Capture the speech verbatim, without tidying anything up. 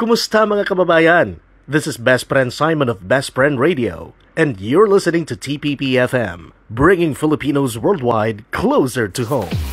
Kumusta mga kababayan? This is Best Friend Simon of Best Friend Radio, and you're listening to T P P F M, bringing Filipinos worldwide closer to home.